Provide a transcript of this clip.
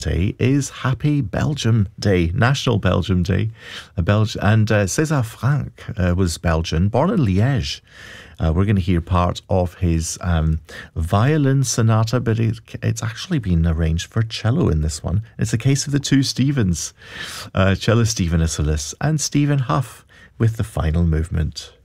Day is Happy Belgium Day, National Belgium Day. And César Franck was Belgian, born in Liège. We're going to hear part of his violin sonata, but it's actually been arranged for cello in this one. It's a case of the two Stephens, cello Stephen Isserlis and Stephen Huff with the final movement.